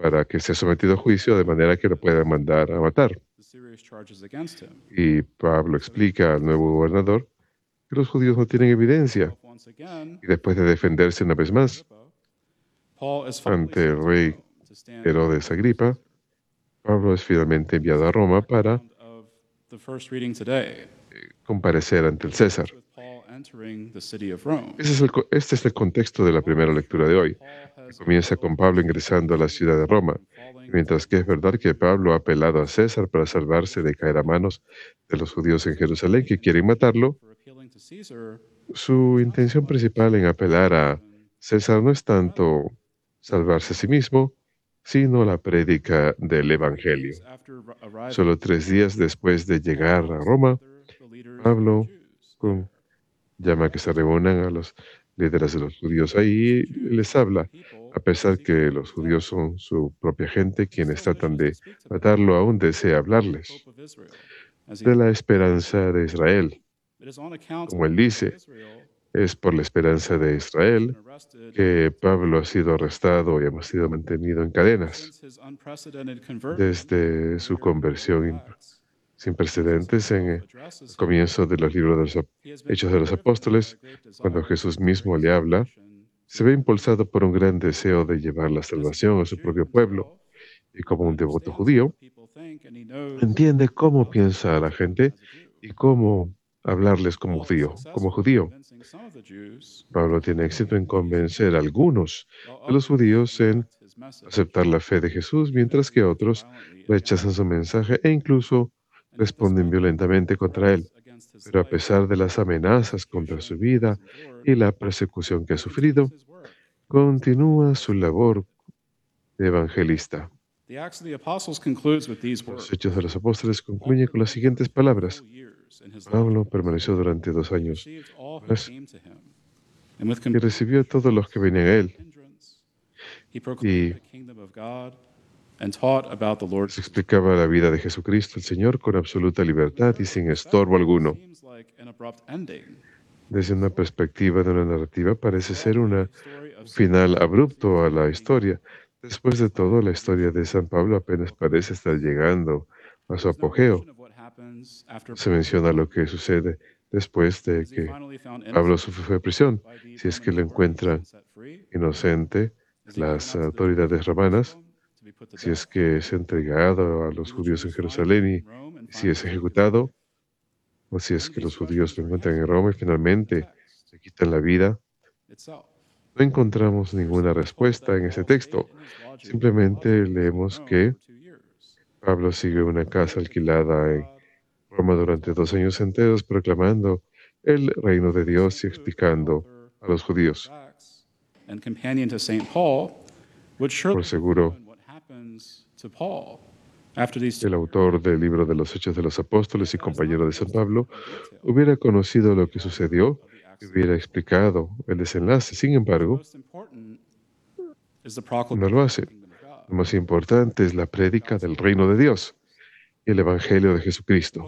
para que sea sometido a juicio de manera que lo puedan mandar a matar. Y Pablo explica al nuevo gobernador que los judíos no tienen evidencia. Y después de defenderse una vez más ante el rey Herodes Agripa, Pablo es finalmente enviado a Roma para comparecer ante el César. Este es el contexto de la primera lectura de hoy, que comienza con Pablo ingresando a la ciudad de Roma, y mientras que es verdad que Pablo ha apelado a César para salvarse de caer a manos de los judíos en Jerusalén que quieren matarlo. Su intención principal en apelar a César no es tanto salvarse a sí mismo, sino la prédica del Evangelio. Solo 3 días después de llegar a Roma, Pablo llama a que se reúnan a los líderes de los judíos ahí y les habla, a pesar que los judíos son su propia gente, quienes tratan de matarlo, aún desea hablarles de la esperanza de Israel. Como él dice, es por la esperanza de Israel que Pablo ha sido arrestado y hemos sido mantenido en cadenas. Desde su conversión sin precedentes en el comienzo de los libros de los Hechos de los Apóstoles, cuando Jesús mismo le habla, se ve impulsado por un gran deseo de llevar la salvación a su propio pueblo, y como un devoto judío, entiende cómo piensa la gente y cómo hablarles como judío. Pablo tiene éxito en convencer a algunos de los judíos en aceptar la fe de Jesús, mientras que otros rechazan su mensaje e incluso responden violentamente contra él. Pero a pesar de las amenazas contra su vida y la persecución que ha sufrido, continúa su labor de evangelista. Los Hechos de los Apóstoles concluyen con las siguientes palabras. Pablo permaneció durante 2 años más y recibió a todos los que venían a él. Y se explicaba la vida de Jesucristo, el Señor, con absoluta libertad y sin estorbo alguno. Desde una perspectiva de una narrativa, parece ser un final abrupto a la historia. Después de todo, la historia de San Pablo apenas parece estar llegando a su apogeo. Se menciona lo que sucede después de que Pablo sufre de prisión. Si es que lo encuentran inocente, las autoridades romanas, si es que es entregado a los judíos en Jerusalén y si es ejecutado, o si es que los judíos lo encuentran en Roma y finalmente le quitan la vida. No encontramos ninguna respuesta en ese texto. Simplemente leemos que Pablo sigue una casa alquilada en Roma durante 2 años enteros, proclamando el reino de Dios y explicando a los judíos. Por seguro, el autor del libro de los Hechos de los Apóstoles y compañero de San Pablo hubiera conocido lo que sucedió y hubiera explicado el desenlace. Sin embargo, no lo hace. Lo más importante es la prédica del reino de Dios y el Evangelio de Jesucristo.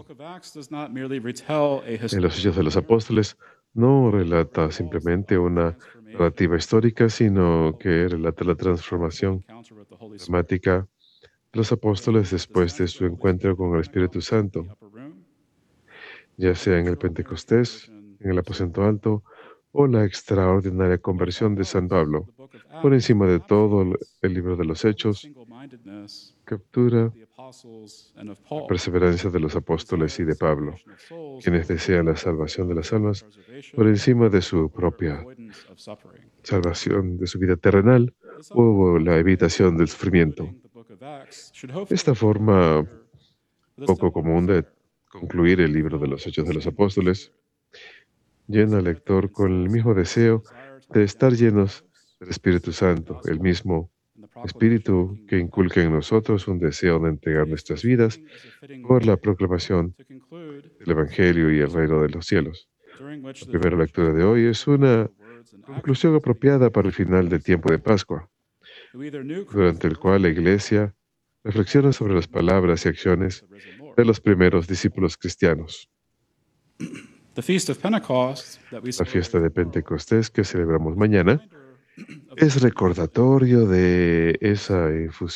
En los Hechos de los Apóstoles no relata simplemente una narrativa histórica, sino que relata la transformación dramática de los apóstoles después de su encuentro con el Espíritu Santo, ya sea en el Pentecostés, en el aposento alto o la extraordinaria conversión de San Pablo. Por encima de todo, el libro de los Hechos captura la perseverancia de los apóstoles y de Pablo, quienes desean la salvación de las almas por encima de su propia salvación de su vida terrenal o la evitación del sufrimiento. Esta forma poco común de concluir el libro de los Hechos de los Apóstoles llena al lector con el mismo deseo de estar llenos del Espíritu Santo, el mismo Espíritu que inculca en nosotros un deseo de entregar nuestras vidas por la proclamación del Evangelio y el reino de los cielos. La primera lectura de hoy es una conclusión apropiada para el final del tiempo de Pascua, durante el cual la Iglesia reflexiona sobre las palabras y acciones de los primeros discípulos cristianos. La fiesta de Pentecostés que celebramos mañana es recordatorio de esa infusión